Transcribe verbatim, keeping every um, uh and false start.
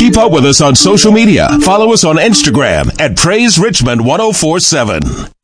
Keep up with us on social media. Follow us on Instagram at Praise Richmond ten forty-seven.